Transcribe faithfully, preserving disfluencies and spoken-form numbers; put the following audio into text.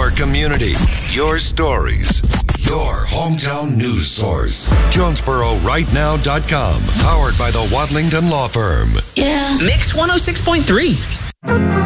your community, your stories, your hometown news source. Jonesboro Right Now dot com. Powered by the Wadlington Law Firm. Yeah. Mix one oh six point three.